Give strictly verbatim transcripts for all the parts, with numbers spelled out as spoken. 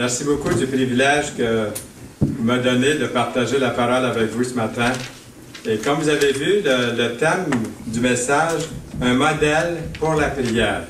Merci beaucoup du privilège que vous m'avez donné de partager la parole avec vous ce matin. Et comme vous avez vu, le, le thème du message, un modèle pour la prière.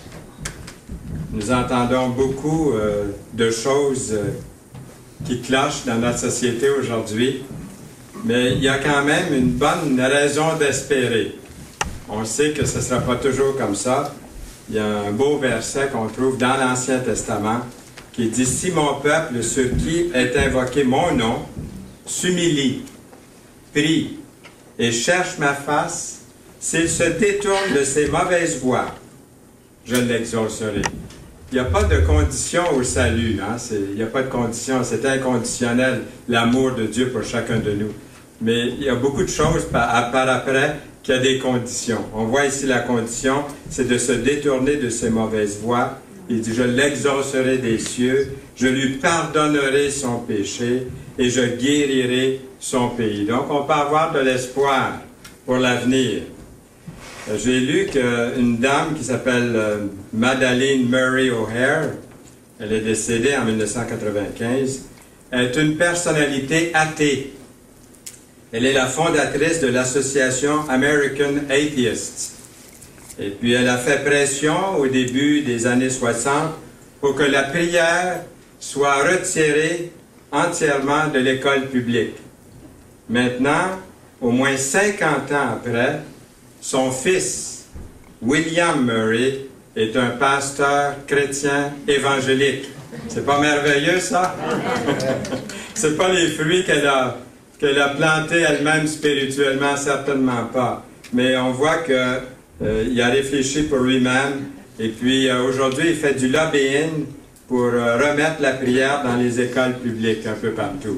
Nous entendons beaucoup euh, de choses euh, qui clochent dans notre société aujourd'hui, mais il y a quand même une bonne raison d'espérer. On sait que ce ne sera pas toujours comme ça. Il y a un beau verset qu'on trouve dans l'Ancien Testament qui dit « Si mon peuple, sur qui est invoqué mon nom, s'humilie, prie et cherche ma face, s'il se détourne de ses mauvaises voies, je l'exaucerai. » Il n'y a pas de condition au salut. Hein? Il n'y a pas de condition. C'est inconditionnel, l'amour de Dieu pour chacun de nous. Mais il y a beaucoup de choses par, par après qu'il y a des conditions. On voit ici la condition, c'est de se détourner de ses mauvaises voies. Il dit, je l'exaucerai des cieux, je lui pardonnerai son péché et je guérirai son pays. Donc, on peut avoir de l'espoir pour l'avenir. J'ai lu qu'une dame qui s'appelle euh, Madeleine Murray O'Hair, elle est décédée en mille neuf cent quatre-vingt-quinze, est une personnalité athée. Elle est la fondatrice de l'association American Atheists. Et puis elle a fait pression au début des années soixante pour que la prière soit retirée entièrement de l'école publique. Maintenant, au moins cinquante ans après, son fils, William Murray, est un pasteur chrétien évangélique. C'est pas merveilleux, ça? C'est pas les fruits qu'elle a, qu'elle a plantés elle-même spirituellement, certainement pas. Mais on voit qu'il euh, a réfléchi pour lui-même. Et puis, euh, aujourd'hui, il fait du lobbying pour euh, remettre la prière dans les écoles publiques un peu partout.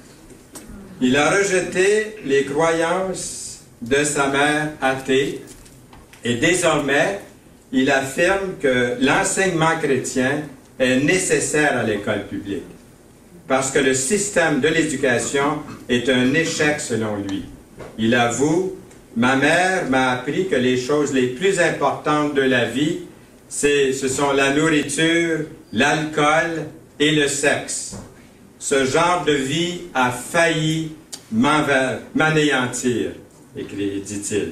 Il a rejeté les croyances de sa mère athée, et désormais, il affirme que l'enseignement chrétien est nécessaire à l'école publique, parce que le système de l'éducation est un échec selon lui. Il avoue, ma mère m'a appris que les choses les plus importantes de la vie, c'est, ce sont la nourriture, l'alcool et le sexe. Ce genre de vie a failli m'anéantir, écrit, dit-il.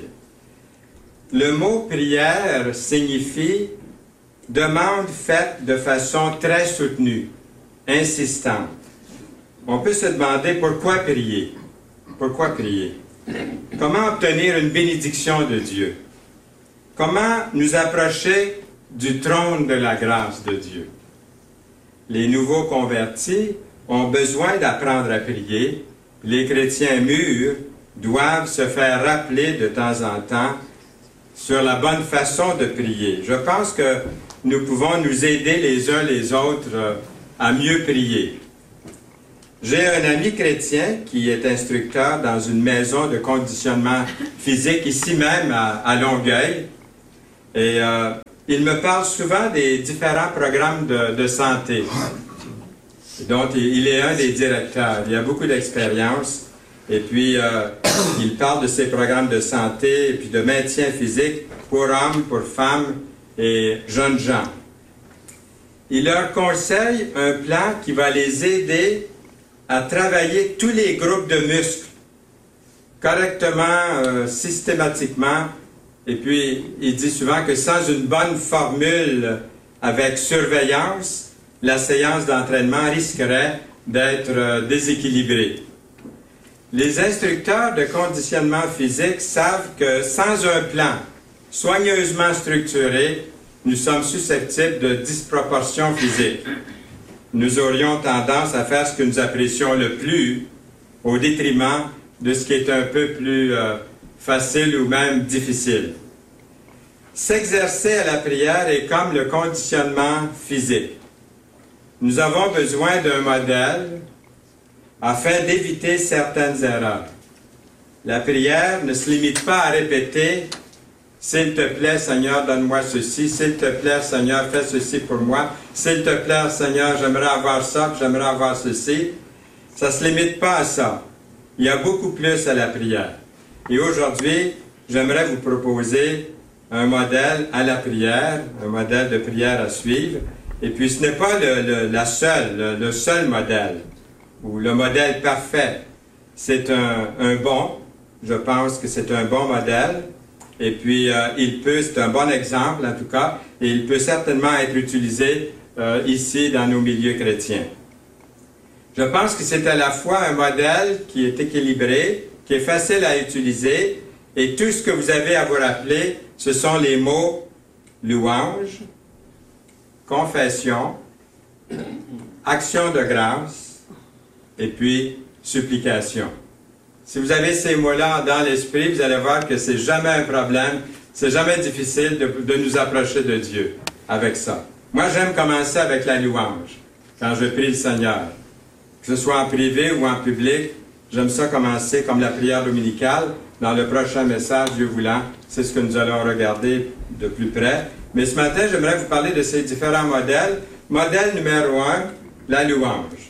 Le mot prière signifie demande faite de façon très soutenue, insistante. On peut se demander pourquoi prier. Pourquoi prier? Comment obtenir une bénédiction de Dieu? Comment nous approcher du trône de la grâce de Dieu? Les nouveaux convertis ont besoin d'apprendre à prier. Les chrétiens mûrs doivent se faire rappeler de temps en temps sur la bonne façon de prier. Je pense que nous pouvons nous aider les uns les autres à mieux prier. J'ai un ami chrétien qui est instructeur dans une maison de conditionnement physique ici même à, à Longueuil. Et euh, il me parle souvent des différents programmes de, de santé. Donc, il, il est un des directeurs. Il a beaucoup d'expérience. Et puis, euh, il parle de ces programmes de santé et puis de maintien physique pour hommes, pour femmes et jeunes gens. Il leur conseille un plan qui va les aider à travailler tous les groupes de muscles correctement, euh, systématiquement. Et puis, il dit souvent que sans une bonne formule avec surveillance, la séance d'entraînement risquerait d'être euh, déséquilibrée. Les instructeurs de conditionnement physique savent que sans un plan soigneusement structuré, nous sommes susceptibles de disproportions physiques. Nous aurions tendance à faire ce que nous apprécions le plus au détriment de ce qui est un peu plus euh, facile ou même difficile. S'exercer à la prière est comme le conditionnement physique. Nous avons besoin d'un modèle afin d'éviter certaines erreurs. La prière ne se limite pas à répéter « S'il te plaît, Seigneur, donne-moi ceci. S'il te plaît, Seigneur, fais ceci pour moi. S'il te plaît, Seigneur, j'aimerais avoir ça, j'aimerais avoir ceci. » Ça ne se limite pas à ça. Il y a beaucoup plus à la prière. Et aujourd'hui, j'aimerais vous proposer un modèle à la prière, un modèle de prière à suivre. Et puis ce n'est pas le, le, la seule, le, le seul modèle, ou le modèle parfait. C'est un, un bon, je pense que c'est un bon modèle, et puis euh, il peut, c'est un bon exemple en tout cas, et il peut certainement être utilisé euh, ici dans nos milieux chrétiens. Je pense que c'est à la fois un modèle qui est équilibré, qui est facile à utiliser, et tout ce que vous avez à vous rappeler, ce sont les mots louange, confession, action de grâce, et puis supplication. Si vous avez ces mots-là dans l'esprit, vous allez voir que c'est jamais un problème, c'est jamais difficile de, de nous approcher de Dieu avec ça. Moi, j'aime commencer avec la louange, quand je prie le Seigneur. Que ce soit en privé ou en public, j'aime ça commencer comme la prière dominicale. Dans le prochain message, Dieu voulant, c'est ce que nous allons regarder de plus près. Mais ce matin, j'aimerais vous parler de ces différents modèles. Modèle numéro un, la louange.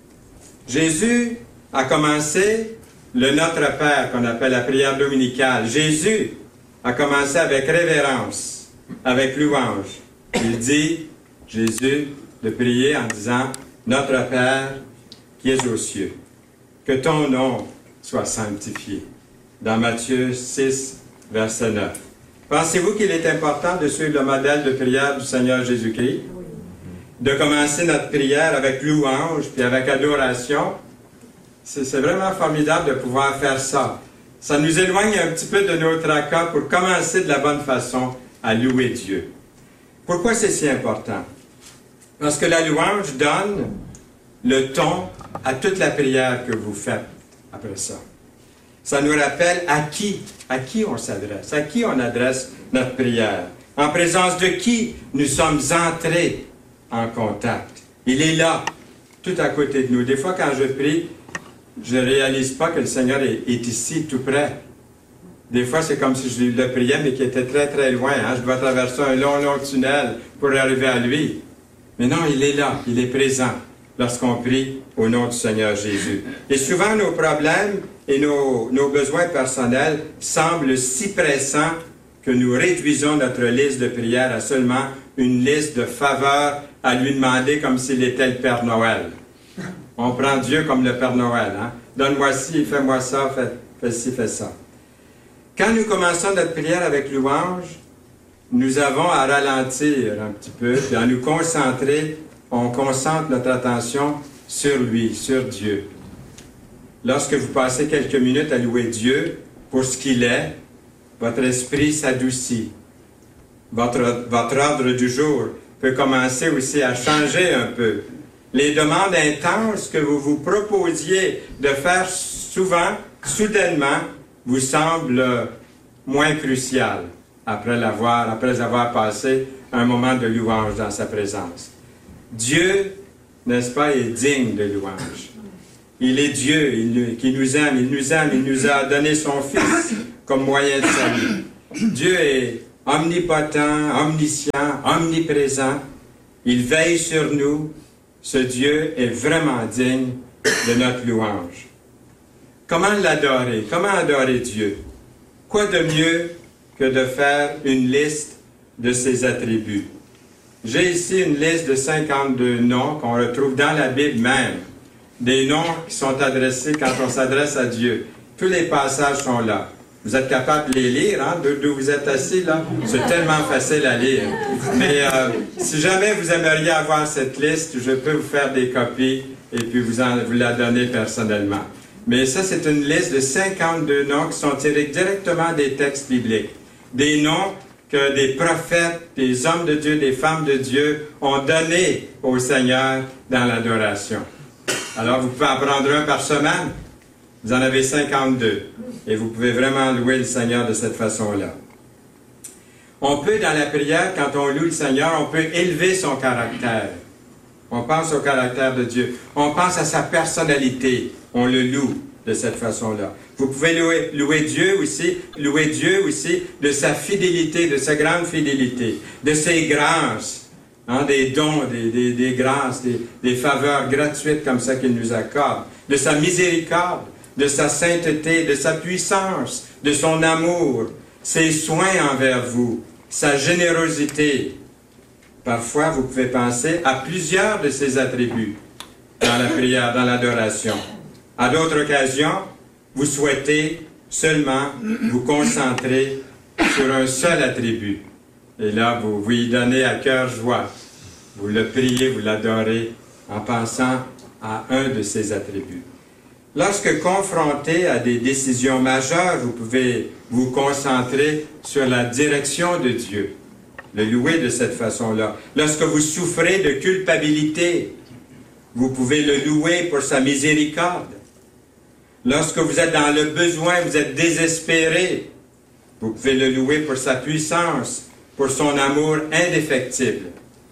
Jésus a commencé le Notre Père, qu'on appelle la prière dominicale. Jésus a commencé avec révérence, avec louange. Il dit, Jésus, de prier en disant, Notre Père qui es aux cieux, que ton nom soit sanctifié. Dans Matthieu six, verset neuf. Pensez-vous qu'il est important de suivre le modèle de prière du Seigneur Jésus-Christ? De commencer notre prière avec louange, puis avec adoration? C'est vraiment formidable de pouvoir faire ça. Ça nous éloigne un petit peu de nos tracas pour commencer de la bonne façon à louer Dieu. Pourquoi c'est si important? Parce que la louange donne le ton à toute la prière que vous faites après ça. Ça nous rappelle à qui, à qui on s'adresse, à qui on adresse notre prière, en présence de qui nous sommes entrés en contact. Il est là, tout à côté de nous. Des fois, quand je prie, je ne réalise pas que le Seigneur est, est ici, tout près. Des fois, c'est comme si je le priais, mais qu'il était très, très loin. Hein? Je dois traverser un long, long tunnel pour arriver à lui. Mais non, il est là, il est présent lorsqu'on prie au nom du Seigneur Jésus. Et souvent, nos problèmes et nos, nos besoins personnels semblent si pressants que nous réduisons notre liste de prières à seulement une liste de faveurs à lui demander comme s'il était le Père Noël. On prend Dieu comme le Père Noël. Hein? Donne-moi ci, fais-moi ça, fais, fais ci, fais ça. Quand nous commençons notre prière avec louange, nous avons à ralentir un petit peu, et à nous concentrer. On concentre notre attention sur lui, sur Dieu. Lorsque vous passez quelques minutes à louer Dieu pour ce qu'il est, votre esprit s'adoucit. Votre, votre ordre du jour peut commencer aussi à changer un peu. Les demandes intenses que vous vous proposiez de faire souvent, soudainement, vous semblent moins cruciales après l'avoir, après avoir passé un moment de louange dans sa présence. Dieu, n'est-ce pas, est digne de louange. Il est Dieu, il, qui nous aime, il nous aime, il nous a donné son Fils comme moyen de salut. Dieu est omnipotent, omniscient, omniprésent. Il veille sur nous. Ce Dieu est vraiment digne de notre louange. Comment l'adorer? Comment adorer Dieu? Quoi de mieux que de faire une liste de ses attributs? J'ai ici une liste de cinquante-deux noms qu'on retrouve dans la Bible même. Des noms qui sont adressés quand on s'adresse à Dieu. Tous les passages sont là. Vous êtes capable de les lire, hein, d'où vous êtes assis, là? C'est tellement facile à lire. Mais euh, si jamais vous aimeriez avoir cette liste, je peux vous faire des copies et puis vous, en, vous la donner personnellement. Mais ça, c'est une liste de cinquante-deux noms qui sont tirés directement des textes bibliques. Des noms que des prophètes, des hommes de Dieu, des femmes de Dieu ont donné au Seigneur dans l'adoration. Alors, vous pouvez en prendre un par semaine. Vous en avez cinquante-deux. Et vous pouvez vraiment louer le Seigneur de cette façon-là. On peut, dans la prière, quand on loue le Seigneur, on peut élever son caractère. On pense au caractère de Dieu. On pense à sa personnalité. On le loue de cette façon-là. Vous pouvez louer, louer Dieu aussi, louer Dieu aussi de sa fidélité, de sa grande fidélité, de ses grâces, hein, des dons, des, des, des grâces, des, des faveurs gratuites comme ça qu'il nous accorde, de sa miséricorde, de sa sainteté, de sa puissance, de son amour, ses soins envers vous, sa générosité. Parfois, vous pouvez penser à plusieurs de ces attributs dans la prière, dans l'adoration. À d'autres occasions, vous souhaitez seulement vous concentrer sur un seul attribut. Et là, vous, vous y donnez à cœur joie. Vous le priez, vous l'adorez en pensant à un de ces attributs. Lorsque confronté à des décisions majeures, vous pouvez vous concentrer sur la direction de Dieu, le louer de cette façon-là. Lorsque vous souffrez de culpabilité, vous pouvez le louer pour sa miséricorde. Lorsque vous êtes dans le besoin, vous êtes désespéré, vous pouvez le louer pour sa puissance, pour son amour indéfectible.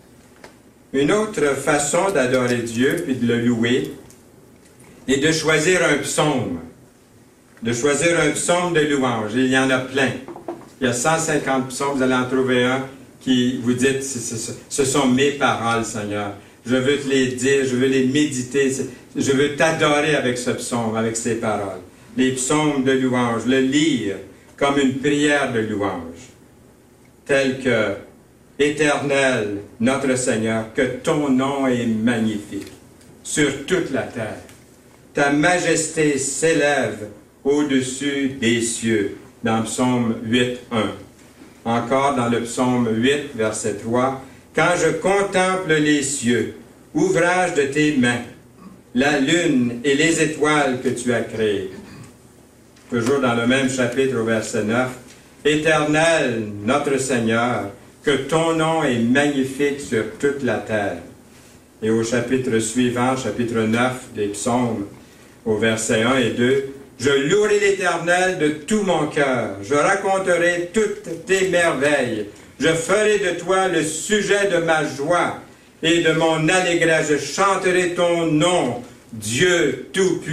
Une autre façon d'adorer Dieu puis de le louer est de choisir un psaume, de choisir un psaume de louange. Et il y en a plein. Il y a cent cinquante psaumes, vous allez en trouver un qui vous dit, ce sont mes paroles, Seigneur. Je veux te les dire, je veux les méditer, je veux t'adorer avec ce psaume, avec ces paroles. Les psaumes de louange, le lire comme une prière de louange, telle que « Éternel, notre Seigneur, que ton nom est magnifique sur toute la terre. Ta majesté s'élève au-dessus des cieux. » Dans Psaume huit, un. Encore dans le Psaume huit, verset trois. « Quand je contemple les cieux, ouvrage de tes mains, la lune et les étoiles que tu as créées. » Toujours dans le même chapitre au verset neuf. « Éternel, notre Seigneur, que ton nom est magnifique sur toute la terre. » Et au chapitre suivant, chapitre neuf des Psaumes, au verset un et deux, « Je louerai l'Éternel de tout mon cœur, je raconterai toutes tes merveilles, je ferai de toi le sujet de ma joie et de mon allégresse, je chanterai ton nom, Dieu Tout-Puissant. »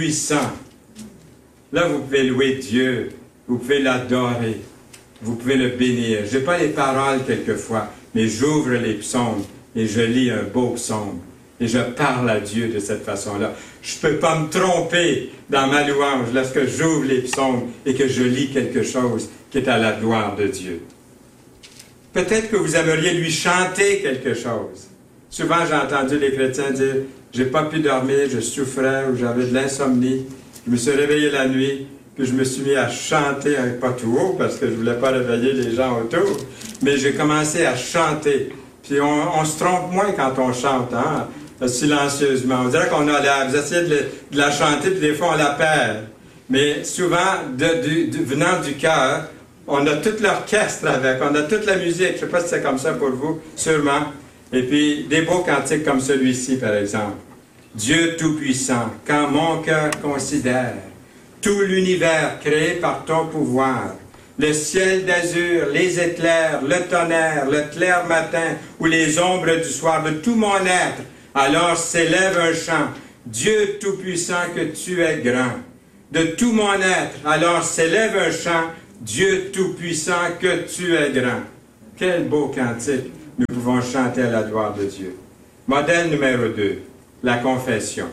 Là, vous pouvez louer Dieu, vous pouvez l'adorer, vous pouvez le bénir. Je n'ai pas les paroles quelquefois, mais j'ouvre les psaumes et je lis un beau psaume. Et je parle à Dieu de cette façon-là. Je ne peux pas me tromper dans ma louange lorsque j'ouvre les psaumes et que je lis quelque chose qui est à la gloire de Dieu. Peut-être que vous aimeriez lui chanter quelque chose. Souvent, j'ai entendu les chrétiens dire « J'ai pas pu dormir, je souffrais ou j'avais de l'insomnie. Je me suis réveillé la nuit, puis je me suis mis à chanter, pas tout haut parce que je voulais pas réveiller les gens autour, mais j'ai commencé à chanter. Puis on, on se trompe moins quand on chante, hein? Silencieusement. On dirait qu'on a la, vous essayez de, de la chanter, puis des fois on la perd. Mais souvent, de, de, de, venant du cœur, on a tout l'orchestre avec, on a toute la musique. Je ne sais pas si c'est comme ça pour vous, sûrement. Et puis, des beaux cantiques comme celui-ci, par exemple. Dieu Tout-Puissant, quand mon cœur considère tout l'univers créé par ton pouvoir, le ciel d'azur, les éclairs, le tonnerre, le clair matin ou les ombres du soir, de tout mon être, alors s'élève un chant. Dieu Tout-Puissant, que tu es grand. De tout mon être, alors s'élève un chant. Dieu Tout-Puissant, que tu es grand. Quel beau cantique nous pouvons chanter à la gloire de Dieu. Modèle numéro deux, la confession.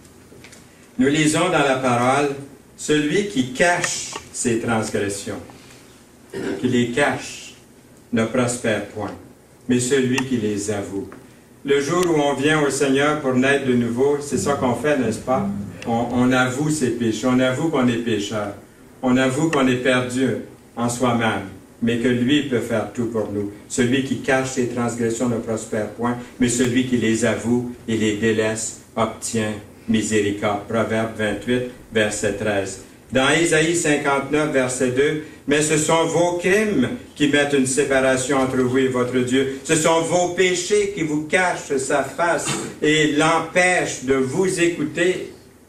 Nous lisons dans la parole, celui qui cache ses transgressions, qui les cache, ne prospère point, mais celui qui les avoue. Le jour où on vient au Seigneur pour naître de nouveau, c'est ça qu'on fait, n'est-ce pas? On, on avoue ses péchés, on avoue qu'on est pécheur, on avoue qu'on est perdu en soi-même, mais que lui peut faire tout pour nous. Celui qui cache ses transgressions ne prospère point, mais celui qui les avoue et les délaisse obtient miséricorde. Proverbe vingt-huit, verset treize. Dans Isaïe cinquante-neuf, verset deux, « Mais ce sont vos crimes qui mettent une séparation entre vous et votre Dieu. Ce sont vos péchés qui vous cachent sa face et l'empêchent de vous écouter. »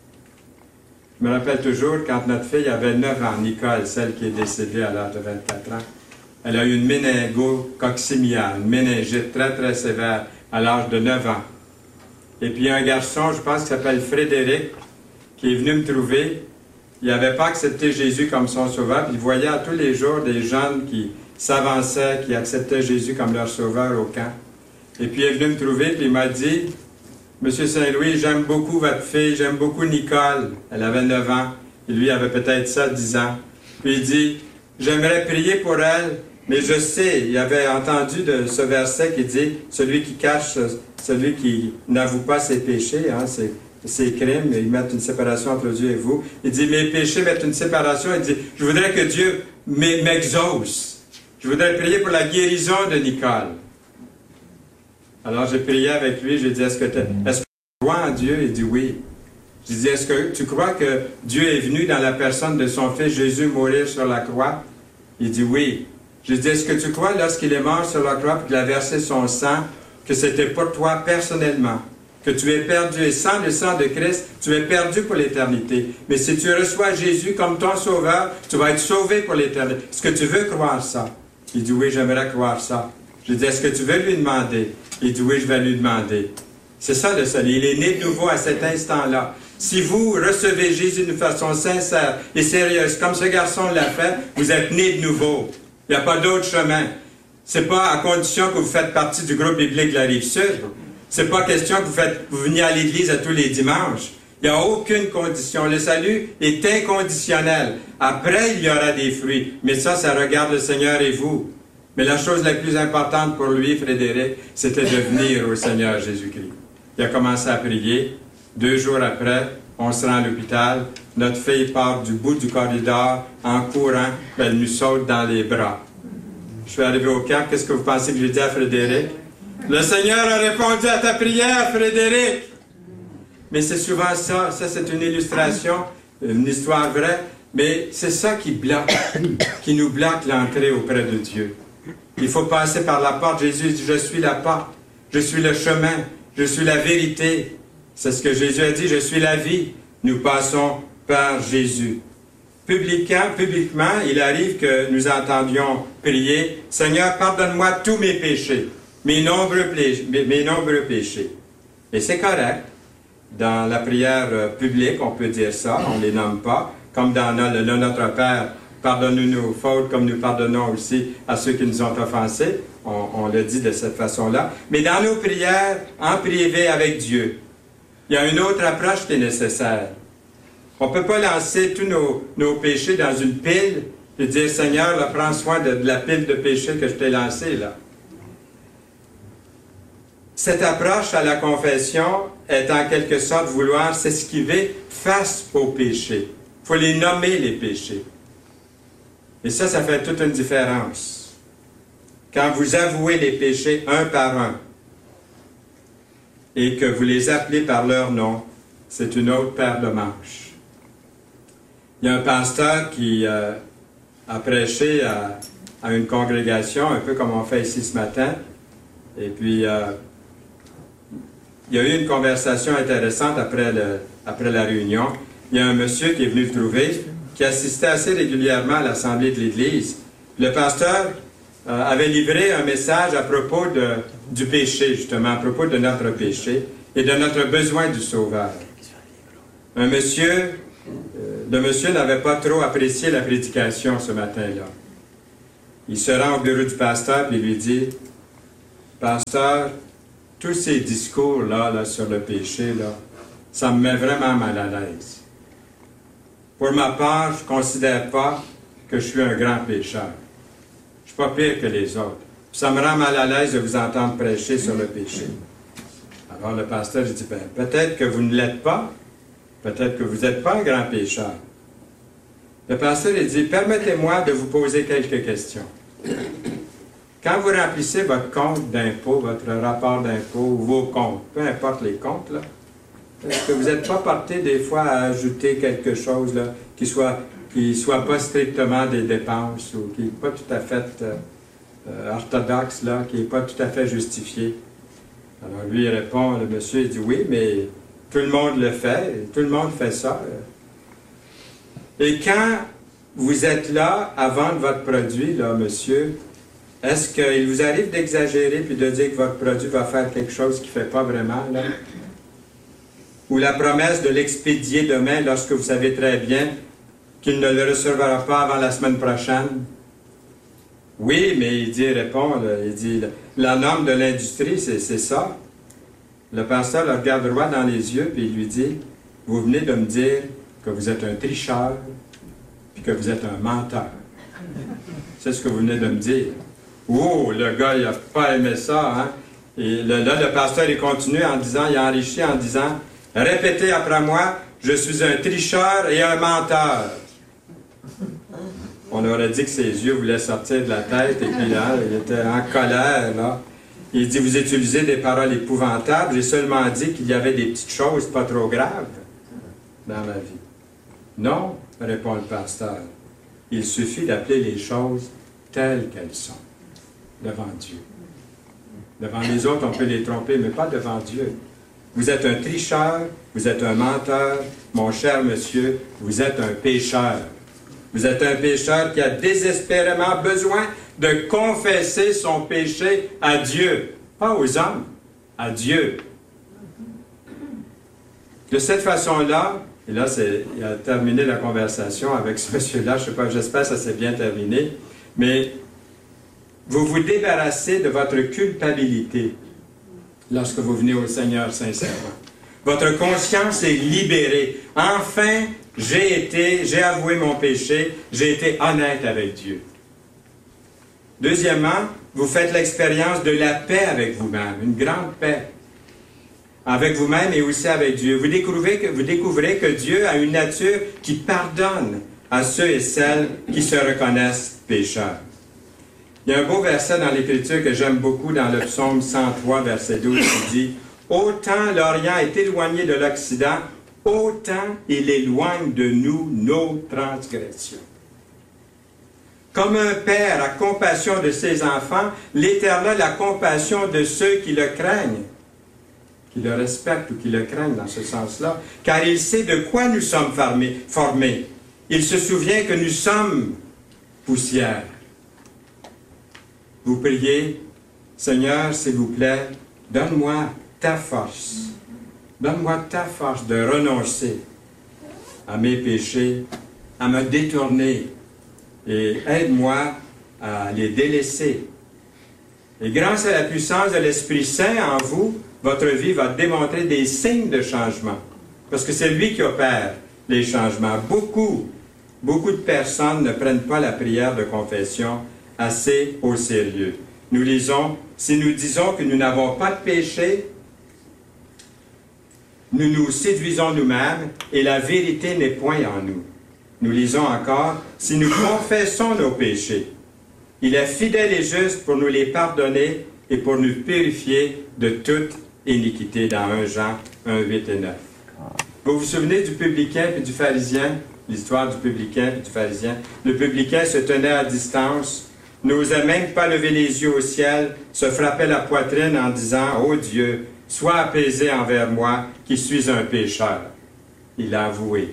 Je me rappelle toujours quand notre fille avait neuf ans, Nicole, celle qui est décédée à l'âge de vingt-quatre ans. Elle a eu une méningo-coccymiale, une méningite très très sévère à l'âge de neuf ans. Et puis un garçon, je pense, qui s'appelle Frédéric, qui est venu me trouver. Il n'avait pas accepté Jésus comme son sauveur, puis il voyait à tous les jours des jeunes qui s'avançaient, qui acceptaient Jésus comme leur sauveur au camp. Et puis il est venu me trouver, puis il m'a dit, « Monsieur Saint-Louis, j'aime beaucoup votre fille, j'aime beaucoup Nicole. » Elle avait neuf ans, et lui avait peut-être sept, dix ans. Puis il dit, « J'aimerais prier pour elle, Mais je sais, il avait entendu de ce verset qui dit, celui qui cache, celui qui n'avoue pas ses péchés, hein, ses, ses crimes, ils mettent une séparation entre Dieu et vous. Il dit, mes péchés mettent une séparation. Il dit, je voudrais que Dieu m'exauce. Je voudrais prier pour la guérison de Nicole. Alors j'ai prié avec lui, j'ai dit, est-ce que, est-ce que tu crois en Dieu? Il dit oui. J'ai dit, est-ce que tu crois que Dieu est venu dans la personne de son Fils Jésus mourir sur la croix? Il dit oui. J'ai dit, est-ce que tu crois lorsqu'il est mort sur la croix et qu'il a versé son sang, que c'était pour toi personnellement, que tu es perdu et sans le sang de Christ, tu es perdu pour l'éternité. Mais si tu reçois Jésus comme ton sauveur, tu vas être sauvé pour l'éternité. Est-ce que tu veux croire ça? Il dit oui, j'aimerais croire ça. J'ai dit, est-ce que tu veux lui demander? Il dit oui, je vais lui demander. C'est ça le salut. Il est né de nouveau à cet instant-là. Si vous recevez Jésus d'une façon sincère et sérieuse, comme ce garçon l'a fait, vous êtes né de nouveau. Il n'y a pas d'autre chemin. C'est pas à condition que vous faites partie du groupe biblique de la Rive-Sud. C'est pas question que vous faites, vous veniez à l'église à tous les dimanches. Il n'y a aucune condition. Le salut est inconditionnel. Après, il y aura des fruits. Mais ça, ça regarde le Seigneur et vous. Mais la chose la plus importante pour lui, Frédéric, c'était de venir au Seigneur Jésus-Christ. Il a commencé à prier. Deux jours après, on se rend à l'hôpital. Notre fille part du bout du corridor en courant. Elle nous saute dans les bras. Je suis arrivé au camp. Qu'est-ce que vous pensez que j'ai dit à Frédéric? Le Seigneur a répondu à ta prière, Frédéric! Mais c'est souvent ça. Ça, c'est une illustration, une histoire vraie. Mais c'est ça qui bloque, qui nous bloque l'entrée auprès de Dieu. Il faut passer par la porte. Jésus dit, je suis la porte. Je suis le chemin. Je suis la vérité. C'est ce que Jésus a dit, je suis la vie. Nous passons par Jésus. Publiquement, publiquement, il arrive que nous entendions prier, « Seigneur, pardonne-moi tous mes péchés, mes nombreux, mes, mes nombreux péchés. » Et c'est correct. Dans la prière publique, on peut dire ça, on ne les nomme pas. Comme dans le, le Notre Père, pardonne-nous nos fautes comme nous pardonnons aussi à ceux qui nous ont offensés. On, on le dit de cette façon-là. Mais dans nos prières, en privé avec Dieu, il y a une autre approche qui est nécessaire. On ne peut pas lancer tous nos, nos péchés dans une pile et dire, Seigneur, là, prends soin de, de la pile de péchés que je t'ai lancée là. Cette approche à la confession est en quelque sorte vouloir s'esquiver face aux péchés. Il faut les nommer, les péchés. Et ça, ça fait toute une différence. Quand vous avouez les péchés un par un et que vous les appelez par leur nom, c'est une autre paire de manches. Il y a un pasteur qui euh, a prêché à, à une congrégation, un peu comme on fait ici ce matin. Et puis, euh, il y a eu une conversation intéressante après, le, après la réunion. Il y a un monsieur qui est venu le trouver, qui assistait assez régulièrement à l'assemblée de l'Église. Le pasteur euh, avait livré un message à propos de, du péché, justement, à propos de notre péché et de notre besoin du Sauveur. Un monsieur, euh, le monsieur n'avait pas trop apprécié la prédication ce matin-là. Il se rend au bureau du pasteur et lui dit, « Pasteur, tous ces discours-là là, sur le péché, là, ça me met vraiment mal à l'aise. Pour ma part, je ne considère pas que je suis un grand pécheur. Je ne suis pas pire que les autres. Ça me rend mal à l'aise de vous entendre prêcher sur le péché. » Alors le pasteur dit, ben, peut-être que vous ne l'êtes pas, peut-être que vous n'êtes pas un grand pécheur. Le pasteur il dit, permettez-moi de vous poser quelques questions. Quand vous remplissez votre compte d'impôt, votre rapport d'impôt, ou vos comptes, peu importe les comptes, là, est-ce que vous n'êtes pas porté des fois à ajouter quelque chose là, qui ne soit, qui soit pas strictement des dépenses ou qui n'est pas tout à fait euh, euh, orthodoxe, là, qui n'est pas tout à fait justifié? Alors lui il répond, le monsieur il dit oui, mais tout le monde le fait, tout le monde fait ça. Et quand vous êtes là à vendre votre produit, là, monsieur, est-ce qu'il vous arrive d'exagérer puis de dire que votre produit va faire quelque chose qui ne fait pas vraiment, là? Ou la promesse de l'expédier demain lorsque vous savez très bien qu'il ne le recevra pas avant la semaine prochaine? Oui, mais il dit, il répond, là, il dit, la norme de l'industrie, c'est ça. Le pasteur le regarde droit dans les yeux puis il lui dit, vous venez de me dire que vous êtes un tricheur puis que vous êtes un menteur. C'est ce que vous venez de me dire. Oh, le gars, il n'a pas aimé ça, hein? Et là, le pasteur, il continue en disant, il a enrichi en disant, répétez après moi, je suis un tricheur et un menteur. On aurait dit que ses yeux voulaient sortir de la tête, et puis là, il était en colère, là. Il dit, vous utilisez des paroles épouvantables, j'ai seulement dit qu'il y avait des petites choses pas trop graves dans ma vie. Non, répond le pasteur, il suffit d'appeler les choses telles qu'elles sont, devant Dieu. Devant les autres, on peut les tromper, mais pas devant Dieu. Vous êtes un tricheur, vous êtes un menteur, mon cher monsieur, vous êtes un pécheur. Vous êtes un pécheur qui a désespérément besoin de confesser son péché à Dieu. Pas aux hommes, à Dieu. De cette façon-là, et là, il a terminé la conversation avec ce monsieur-là, je ne sais pas, j'espère que ça s'est bien terminé, mais vous vous débarrassez de votre culpabilité lorsque vous venez au Seigneur sincèrement. Votre conscience est libérée. Enfin, j'ai été, j'ai avoué mon péché, j'ai été honnête avec Dieu. Deuxièmement, vous faites l'expérience de la paix avec vous-même, une grande paix avec vous-même et aussi avec Dieu. Vous découvrez, que, vous découvrez que Dieu a une nature qui pardonne à ceux et celles qui se reconnaissent pécheurs. Il y a un beau verset dans l'Écriture que j'aime beaucoup dans le psaume cent trois, verset douze, qui dit « Autant l'Orient est éloigné de l'Occident, autant il éloigne de nous nos transgressions. » Comme un père a compassion de ses enfants, l'Éternel a compassion de ceux qui le craignent, qui le respectent ou qui le craignent dans ce sens-là, car il sait de quoi nous sommes formés. formés. Il se souvient que nous sommes poussière. Vous priez, Seigneur, s'il vous plaît, donne-moi ta force. Donne-moi ta force de renoncer à mes péchés, à me détourner et aide-moi à les délaisser. Et grâce à la puissance de l'Esprit Saint en vous, votre vie va démontrer des signes de changement. Parce que c'est lui qui opère les changements. Beaucoup, beaucoup de personnes ne prennent pas la prière de confession assez au sérieux. Nous lisons, si nous disons que nous n'avons pas de péché, nous nous séduisons nous-mêmes et la vérité n'est point en nous. Nous lisons encore, si nous confessons nos péchés, il est fidèle et juste pour nous les pardonner et pour nous purifier de toute iniquité, dans un Jean un, huit et neuf. Vous vous souvenez du publicain et du pharisien, l'histoire du publicain et du pharisien? Le publicain se tenait à distance, n'osait même pas lever les yeux au ciel, se frappait la poitrine en disant « Ô Dieu, sois apaisé envers moi, qui suis un pécheur. » Il a avoué.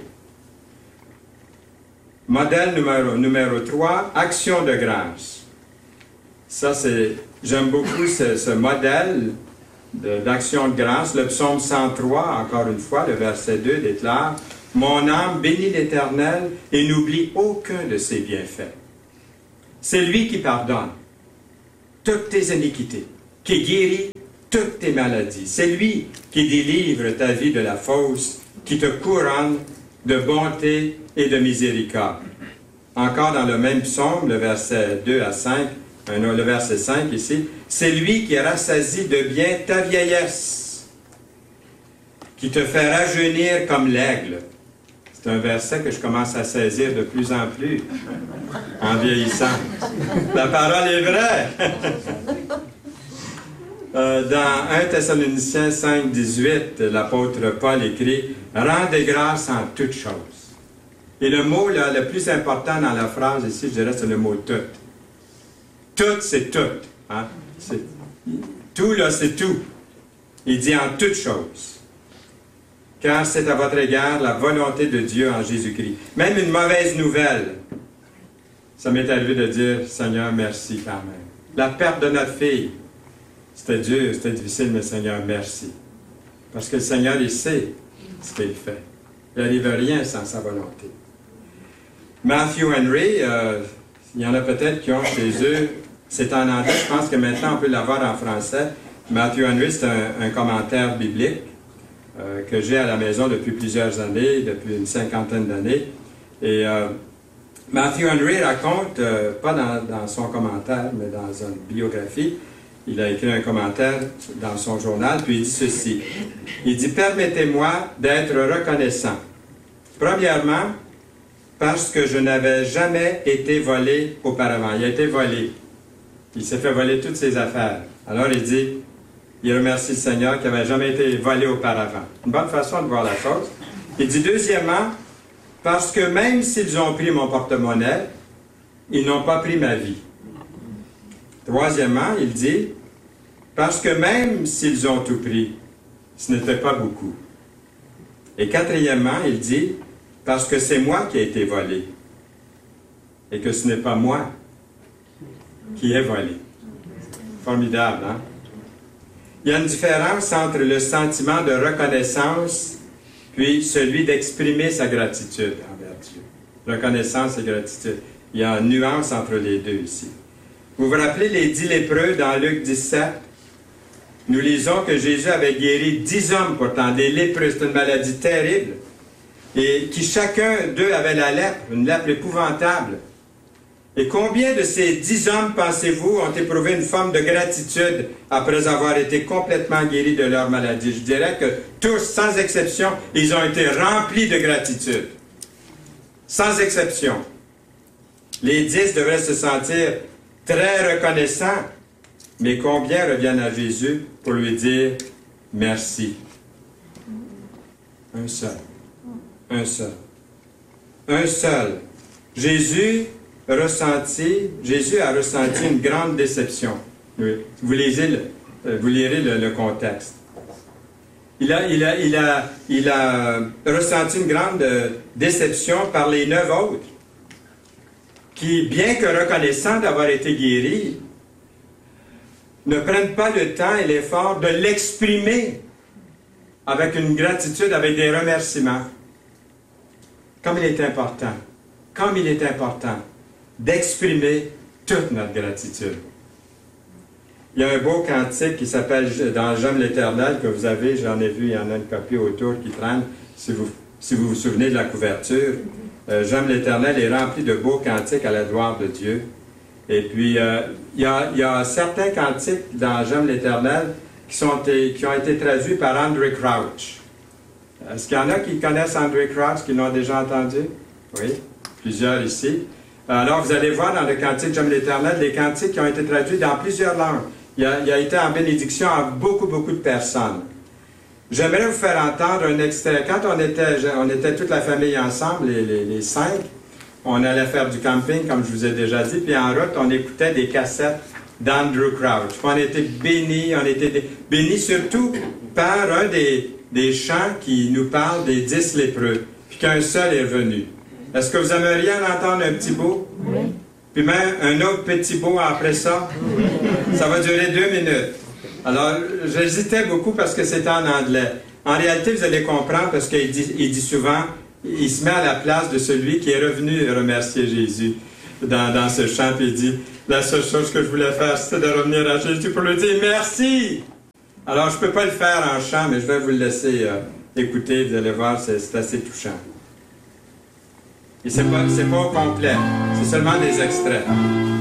Modèle numéro, numéro trois, action de grâce. Ça, c'est, j'aime beaucoup ce, ce modèle d'action de, de grâce. Le psaume cent trois, encore une fois, le verset deux déclare « Mon âme bénit l'Éternel et n'oublie aucun de ses bienfaits. » C'est lui qui pardonne toutes tes iniquités, qui guérit toutes tes maladies. C'est lui qui délivre ta vie de la fausse, qui te couronne de bonté et de miséricorde. Encore dans le même psaume, le verset deux à cinq, le verset cinq ici, c'est lui qui rassasie de bien ta vieillesse, qui te fait rajeunir comme l'aigle. C'est un verset que je commence à saisir de plus en plus en vieillissant. La parole est vraie. euh, dans un Thessaloniciens cinq, dix-huit, l'apôtre Paul écrit « Rendez grâce en toutes choses ». Et le mot là, le plus important dans la phrase ici, je dirais, c'est le mot « tout ». Tout, c'est tout. Hein? Tout, là, c'est tout. Il dit « en toutes choses ». Car c'est à votre égard la volonté de Dieu en Jésus-Christ. Même une mauvaise nouvelle, ça m'est arrivé de dire « Seigneur, merci quand même ». La perte de notre fille, c'était dur, c'était difficile, mais Seigneur, merci. Parce que le Seigneur, il sait ce qu'il fait. Il n'arrive rien sans sa volonté. Matthew Henry, euh, il y en a peut-être qui ont chez eux, c'est en anglais, je pense que maintenant on peut l'avoir en français. Matthew Henry, c'est un, un commentaire biblique euh, que j'ai à la maison depuis plusieurs années, depuis une cinquantaine d'années. Et euh, Matthew Henry raconte, euh, pas dans, dans son commentaire, mais dans une biographie, il a écrit un commentaire dans son journal, puis il dit ceci. Il dit « Permettez-moi d'être reconnaissant. Premièrement, parce que je n'avais jamais été volé auparavant. » Il a été volé. Il s'est fait voler toutes ses affaires. Alors il dit, il remercie le Seigneur qui n'avait jamais été volé auparavant. Une bonne façon de voir la chose. Il dit deuxièmement, parce que même s'ils ont pris mon porte-monnaie, ils n'ont pas pris ma vie. Troisièmement, il dit, parce que même s'ils ont tout pris, ce n'était pas beaucoup. Et quatrièmement, il dit, parce que c'est moi qui ai été volé, et que ce n'est pas moi qui ai volé. Formidable, hein? Il y a une différence entre le sentiment de reconnaissance puis celui d'exprimer sa gratitude envers Dieu. Reconnaissance et gratitude. Il y a une nuance entre les deux ici. Vous vous rappelez les dix lépreux dans Luc dix-sept? Nous lisons que Jésus avait guéri dix hommes pourtant, des lépreux. C'est une maladie terrible. Et qui chacun d'eux avait la lèpre, une lèpre épouvantable. Et combien de ces dix hommes, pensez-vous, ont éprouvé une forme de gratitude après avoir été complètement guéris de leur maladie? Je dirais que tous, sans exception, ils ont été remplis de gratitude. Sans exception. Les dix devraient se sentir très reconnaissants, mais combien reviennent à Jésus pour lui dire merci? Un seul. Un seul. Un seul. Jésus ressenti, Jésus a ressenti une grande déception. Oui. Vous, lisez le, vous lirez le, le contexte. Il a, il, a, il, a, il a ressenti une grande déception par les neuf autres, qui, bien que reconnaissants d'avoir été guéris, ne prennent pas le temps et l'effort de l'exprimer avec une gratitude, avec des remerciements. Comme il est important, comme il est important d'exprimer toute notre gratitude. Il y a un beau cantique qui s'appelle « Dans J'aime l'Éternel » que vous avez, j'en ai vu, il y en a une copie autour qui traîne, si vous si vous, vous souvenez de la couverture. Euh, « J'aime l'Éternel » est rempli de beaux cantiques à la gloire de Dieu. Et puis, euh, il, y a, il y a certains cantiques dans « J'aime l'Éternel » qui, sont, qui ont été traduits par André Crouch. Est-ce qu'il y en a qui connaissent André Crouch, qui l'ont déjà entendu? Oui, plusieurs ici. Alors, vous allez voir dans le cantique « J'aime l'Éternel » des cantiques qui ont été traduits dans plusieurs langues. Il a, il a été en bénédiction à beaucoup, beaucoup de personnes. J'aimerais vous faire entendre un extrait. Quand on était, on était toute la famille ensemble, les, les, les cinq, on allait faire du camping, comme je vous ai déjà dit, puis en route, on écoutait des cassettes d'Andrew Crouch. On était bénis, on était bénis surtout par un des, des chants qui nous parle des dix lépreux, puis qu'un seul est venu. Est-ce que vous aimeriez en entendre un petit bout? Oui. Puis même un autre petit bout après ça? Oui. Ça va durer deux minutes. Alors, j'hésitais beaucoup parce que c'était en anglais. En réalité, vous allez comprendre parce qu'il dit, il dit souvent, il se met à la place de celui qui est revenu remercier Jésus dans, dans ce chant, puis il dit, la seule chose que je voulais faire, c'était de revenir à Jésus pour lui dire merci. Alors, je ne peux pas le faire en chant, mais je vais vous le laisser euh, écouter, vous allez voir, c'est assez touchant. Et ce n'est pas, c'est pas au complet, c'est seulement des extraits.